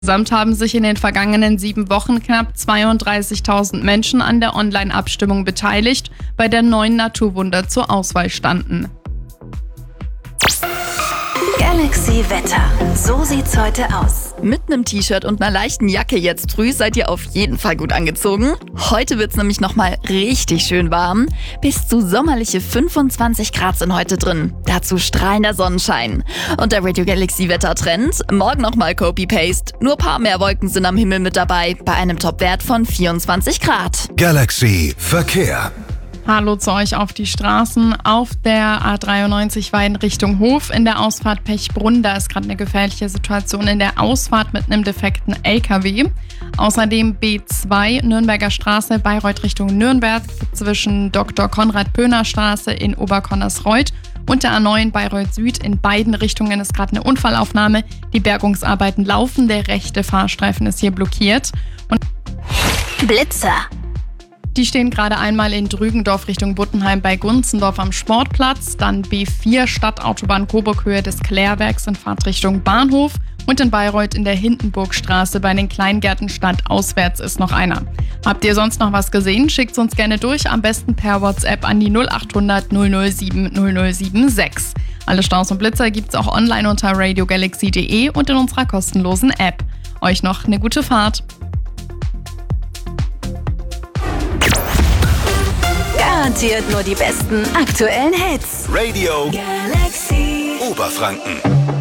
Insgesamt haben sich in den vergangenen 7 Wochen knapp 32.000 Menschen an der Online-Abstimmung beteiligt, bei der 9 Naturwunder zur Auswahl standen. Galaxy Wetter. So sieht's heute aus. Mit einem T-Shirt und einer leichten Jacke jetzt früh seid ihr auf jeden Fall gut angezogen. Heute wird's nämlich nochmal richtig schön warm. Bis zu sommerliche 25 Grad sind heute drin. Dazu strahlender Sonnenschein. Und der Radio Galaxy Wettertrend. Morgen nochmal Copy-Paste. Nur paar mehr Wolken sind am Himmel mit dabei. Bei einem Topwert von 24 Grad. Galaxy Verkehr. Hallo zu euch auf die Straßen. Auf der A93 Weiden Richtung Hof in der Ausfahrt Pechbrunn. Da ist gerade eine gefährliche Situation in der Ausfahrt mit einem defekten LKW. Außerdem B2 Nürnberger Straße Bayreuth Richtung Nürnberg zwischen Dr. Konrad-Pöhner Straße in Oberconnersreuth und der A9 Bayreuth Süd. In beiden Richtungen ist gerade eine Unfallaufnahme. Die Bergungsarbeiten laufen. Der rechte Fahrstreifen ist hier blockiert. Und Blitzer. Die stehen gerade einmal in Drügendorf Richtung Buttenheim bei Gunzendorf am Sportplatz, dann B4 Stadtautobahn Coburg-Höhe des Klärwerks in Fahrtrichtung Bahnhof und in Bayreuth in der Hindenburgstraße bei den Kleingärten stadtauswärts ist noch einer. Habt ihr sonst noch was gesehen? Schickt uns gerne durch, am besten per WhatsApp an die 0800 007 0076. Alle Staus und Blitzer gibt's auch online unter radiogalaxy.de und in unserer kostenlosen App. Euch noch eine gute Fahrt. Garantiert nur die besten aktuellen Hits. Radio Galaxy Oberfranken.